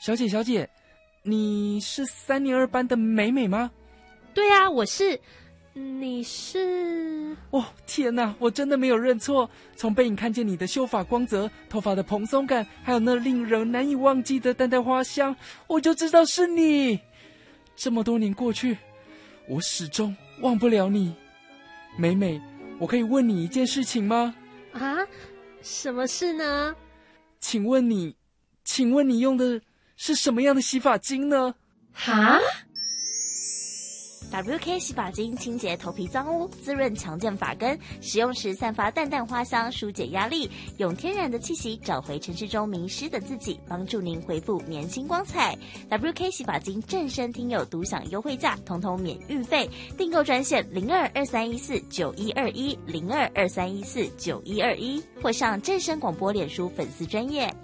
小姐，你是3年2班的美美吗？ 对啊，我是。你是？ 哦，天哪，我真的没有认错。从背影看见你的秀发光泽、头发的蓬松感，还有那令人难以忘记的淡淡花香，我就知道是你。这么多年过去，我始终忘不了你。美美，我可以问你一件事情吗？ 啊？什么事呢？ 请问你用的是什么样的洗发精呢？ 哈 ？WK 洗发精清洁头皮脏污，滋润强健发根，使用时散发淡淡花香，疏解压力，用天然的气息找回城市中迷失的自己，帮助您恢复年轻光彩。WK 洗发精正身听友独享优惠价，统统免运费，订购专线02231491210223149121，或上正声广播脸书粉丝专页。